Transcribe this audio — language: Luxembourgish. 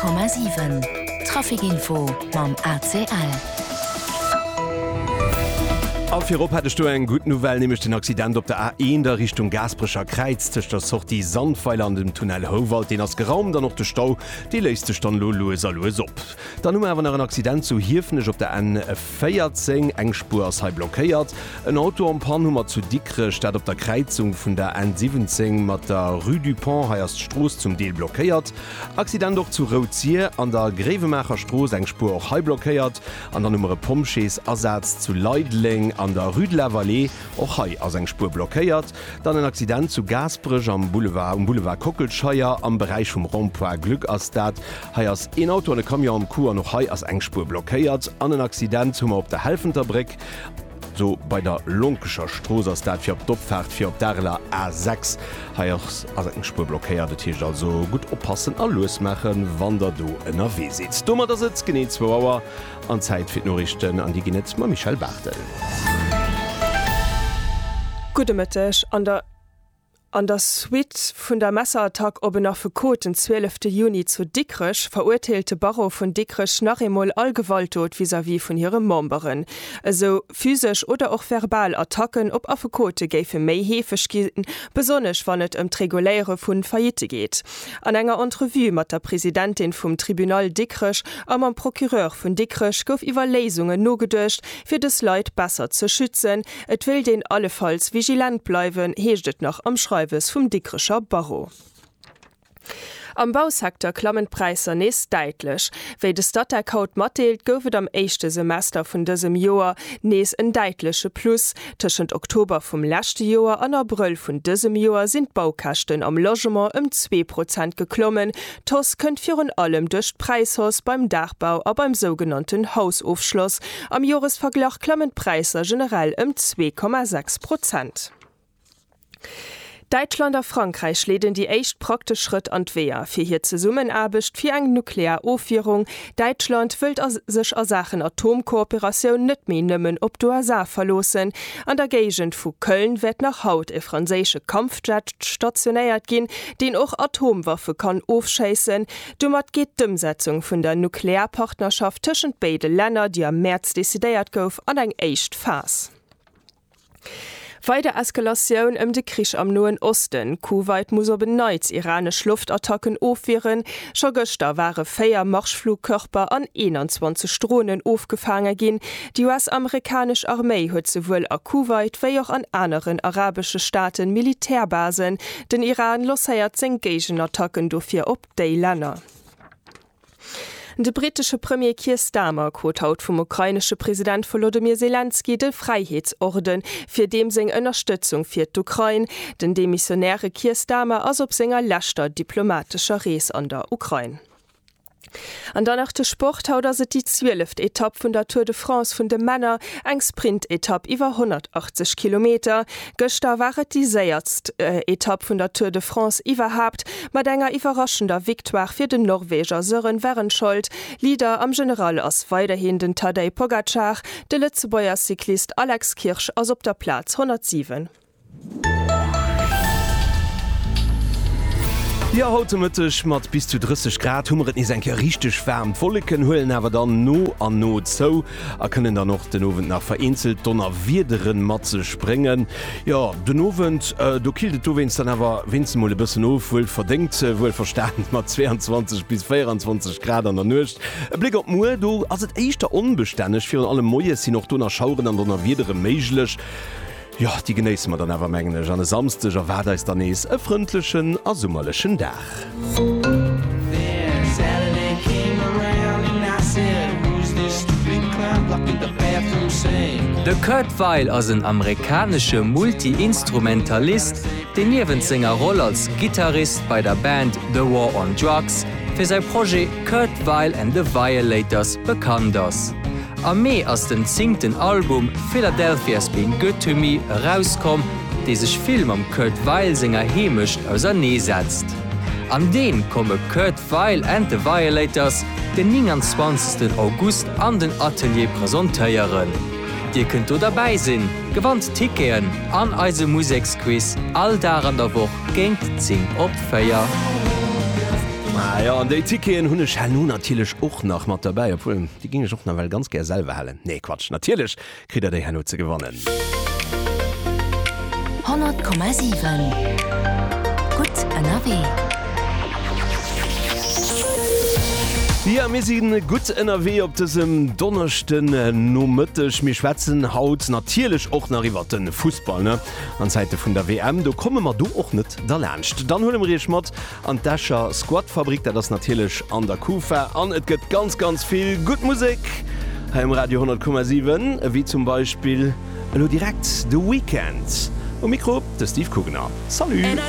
100,7 Trafikinfo mam ACL. Auf Europa hattest du eine gute Novelle, nämlich den Accident auf der A1 der Richtung Gasbrischer Kreuz. Das sorgt die Sandpfeiler an dem Tunnel Howald, den als geraumt, dann noch der Stau, die lässt sich dann los ab. Dann haben wir noch einen Accident zu Hirfnisch auf der N14, Engspur ist halb blockiert. Ein Auto am Panummer zu Dickre steht auf der Kreuzung von der N17 mit der Rue du Pont, heißt Straße zum Deal blockiert. Accident auch zu Rozier an der Grevemacher Straße, Engspur auch halb blockiert. An der Nummer Pomsches Ersatz zu Leidling an der Rue de la Vallée auch hei als eng Spur blockiert, dann ein Accident zu Gasbrich am Boulevard Kockelscheier am Bereich vom Rond-Point Glück als dat hei als ein Auto an Kamion am Kur noch hei als eng Spur blockiert, an ein Accident zum op der Helfenterbrick so bei der Lunkescher Straße als dat fir Dopfahrt fir op Darla A6 als eng Spur blockiert, dat hier also gut oppassen an losmachen, wann der du NRW sitzt. Dummer der Sitz genieet 2 Auer an Zeit fir Norrichten an die Genetz ma Michael Bartel. Gute Mittag. An der Suite vun der Messerattack op nach Foucault den 12. Juni zu Dickrech verurteilte Barrow vun Dickrech nach einmal all Gewaltot vis-à-vis vun ihrem Memberen. Also physisch oder auch verbal Attacken op Afekote géife méi hefech gieten, besonnech wann et reguläre vun Faillite geht. An enger Entrevue mat der Präsidentin vum Tribunal Dickrech am am Prokureur vun Dickrech gouf iwwer Lesungen no gedurcht, fir des Leiit besser zu schützen. Et will den allefalls vigilant bleiwen, heeschtet noch am Schreiben vom Dickrescher Barrow. Am Bausektor klammen Preiser nees deitlich. Wéi de Stadtcode matteelt, goufet am 1. Semester vun dësem Joer nees en deitliche Plus. Tschent Oktober vum lächte Joer an April vun dësem Joer sind Baukachten am Logement 2% geklommen. Tos kënnt virun allem duch Preishaus beim Dachbau a beim sogenannten Hausaufschloss. Am Joresverglach klammen Preiser generell 2,6%. Deutschland a Frankreich leden die echt praktisch Schritt an Wehr. Für hier zu summen abecht für eng Nuklearaufführung. Deutschland will sich a Sachen Atomkooperation nicht mehr nimmen ob USA verlosen. An der Gegend vu Köln wird nach Haut e französische Kampfjet stationiert gehen, den auch Atomwaffe kann aufschießen. Dummer geht die Umsetzung von der Nuklearpartnerschaft zwischen beide Länder, die am März dezidiert gouf, an eng echt Phase. Weiter Eskalation de Krieg am Nahen Osten. Kuwait muss op neits iranisch Luftattacken aufführen. Schon gestern waren 4 Marschflugkörper an 21 Drohnen aufgefangen gin. Die US-amerikanische Armee hat sowohl a Kuwait wie auch an anderen arabische Staaten Militärbasen. Den Iran lossiert 10 Gegenattacken dafür op die Länder. De britische Premier Keir Starmer hat haut vom ukrainische Präsident Volodymyr Zelensky den Freiheitsorden für dem seg Unterstützung für die Ukraine, den demissionäre Keir Starmer als op senger letzter diplomatischer Reise an der Ukraine. An danach der Sport haut se die 12. Etappe von der Tour de France von den Männer, eng Sprint-Etappe über 180 Kilometer. Gestern waret die 6. Etappe von der Tour de France überhaupt, mit enger überraschender Victoire für den Norweger Søren Werenskjold. Leader am General aus weiterhin den Tadej Pogačar, der Lützebäuer Cyklist Alex Kirsch aus op der Platz 107. Ja, heute Mittag mat bis zu 30 Grad hummeret is enke richtig wärm. Wolken hullen awer dann no an no zo, können da noch den Owen nach vereinzelt donner wiederen Matze springen. Ja, den Owen, du kildet du wennst dann awer winzemole bisssen of wohl verdingt, wohl verstärkt mat 22 bis 24 Grad an der Nucht. Blick op Mu, du as et eichter unbeständig fir alle Moie sie noch donner schauren an donner wiedere meiglech. Ja, die genießen wir dann aber mengenech an Samstag a Wetter ist dann nees e fröndlichen a summerlichen Dach. De Kurt Weill as een amerikanische Multi-Instrumentalist, den Niewensinger Rolle als Gitarrist bei der Band The War on Drugs für sein Projekt Kurt Weill and the Violators bekannt ist. Am Mai aus dem 10. Album Philadelphia's Been Good to Me rauskom, die sich Film am Kurt Weill Sänger hemischt aus der Nähe setzt. An den komme Kurt Weill and the Violators den 29. August an den Atelier präsentieren. Dir könnt du dabei sein, gewandt Ticketen an eise Musikquiz all daran der Woche gegen 10 op Feier. Ja, an déi Tikeen hunnech hell nun natilech och nach mat dabei, obwohl die ginge och na well ganz ger selwe hellen. Nee, Quatsch, natilech krit er déi Hanno ze gewonnen. 100,7 Gut NRW. Ja, mir sind gut NRW op diesem donnerchten nomëttech mir schwätzen haut natierlich auch nach iwwer den Fußball ne an Seite vun der WM du komme mal du och net da lerncht dann hol Reschmat an Dascher Squadfabrik der das natürlich an der Kufe an et gibt ganz viel gut Musik im Radio 100,7 wie zum Beispiel direkt The Weekend. Mikro de Steve Kugner. Salut!